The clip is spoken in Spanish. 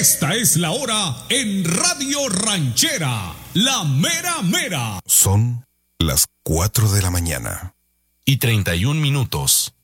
Esta es la hora en Radio Ranchera, la mera mera. Son las 4 de la mañana. Y 31 minutos.